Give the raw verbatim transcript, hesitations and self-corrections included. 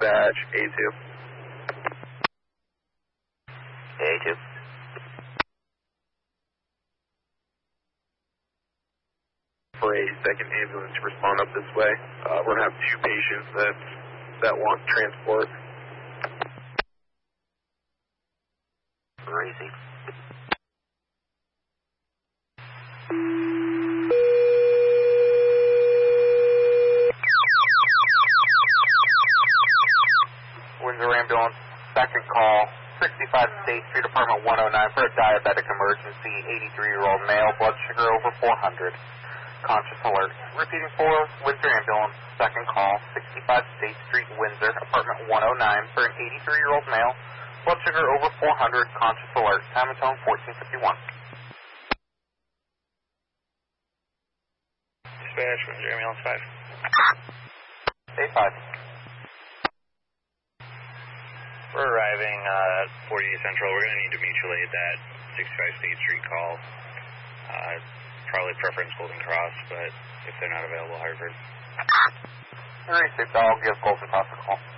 dispatch A two. A two. For a second ambulance to respond up this way. Uh, we're going to have two patients that, that want transport. Crazy. Windsor Ambulance, second call, sixty-five State Street, apartment one oh nine for a diabetic emergency, eighty-three-year-old male, blood sugar over four hundred. Conscious alert. Repeating for Windsor Ambulance, second call, sixty-five State Street, Windsor, apartment one oh nine for an eighty-three-year-old male, blood sugar over four hundred, conscious alert. Time and tone fourteen fifty-one. Dispatch, Windsor Ambulance five. State five. We're arriving uh, at forty-eight Central. We're going to need to mutual aid that sixty-five State Street call. Uh, probably preference Golden Cross, but if they're not available, Hartford. All right, I'll give Golden Cross a call.